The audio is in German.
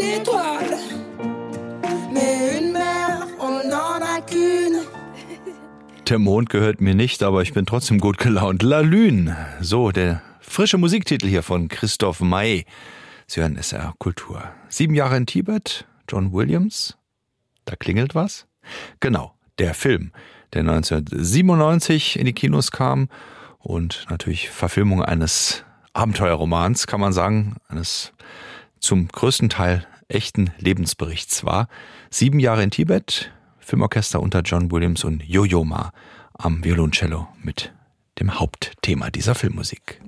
d'étoiles. Mais une mère, on n'en a qu'une. Der Mond gehört mir nicht, aber ich bin trotzdem gut gelaunt. La Lune, so der frische Musiktitel hier von Christoph Maé. Sie hören SR Kultur. 7 Jahre in Tibet, John Williams. Da klingelt was? Genau, der Film, der 1997 in die Kinos kam und natürlich Verfilmung eines Abenteuerromans, kann man sagen, eines zum größten Teil echten Lebensberichts war. 7 Jahre in Tibet, Filmorchester unter John Williams und Yo-Yo Ma am Violoncello mit dem Hauptthema dieser Filmmusik.